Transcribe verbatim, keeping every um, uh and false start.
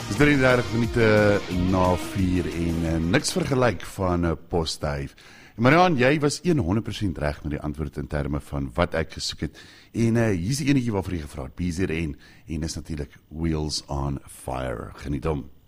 Dis drieëndertig minute na vier en uh, niks vergelyk van 'n uh, postduif. Marian, jy was honderd persent reg met die antwoord in terme van wat ek gesoek het. En uh, hier is die enetjie waarvoor jy gevra het, B Z N, en is natuurlik Wheels on Fire. Geniet hom.